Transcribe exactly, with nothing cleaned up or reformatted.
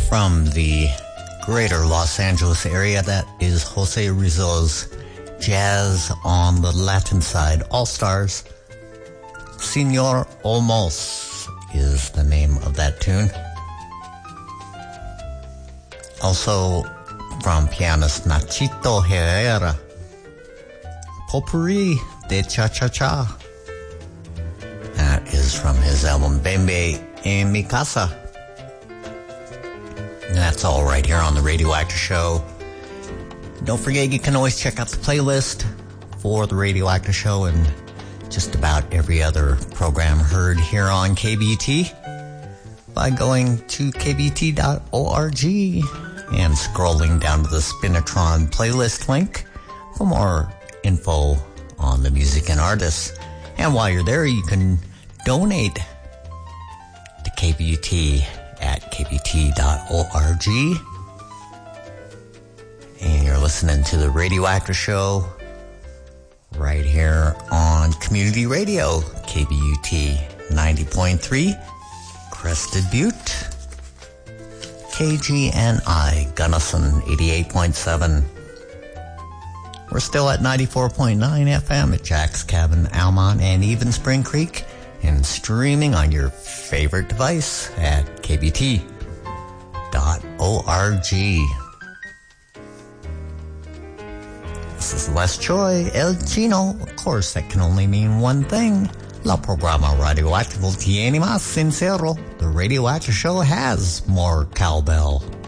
From the greater Los Angeles area, that is Jose Rizzo's Jazz on the Latin Side All-Stars. Señor Olmos is the name of that tune. Also from pianist Nachito Herrera, Potpourri de Cha-Cha-Cha. That is from his album Bembe en Mi Casa. And that's all right here on the Radioactive Show. Don't forget, you can always check out the playlist for the Radioactive Show and just about every other program heard here on K B T by going to k b t dot org and scrolling down to the Spinatron playlist link for more info on the music and artists. And while you're there, you can donate to K B T at k b t dot org. And you're listening to the Radioactive Show right here on Community Radio, K B U T ninety point three, Crested Butte, K G N I, Gunnison eighty-eight point seven. We're still at ninety-four point nine F M at Jack's Cabin, Almont, and even Spring Creek, and streaming on your favorite device at k b t dot org. This is Les Choi, El Chino. Of course, that can only mean one thing. La programa radioactivo tiene más sincero. The Radioactive Show has more cowbell.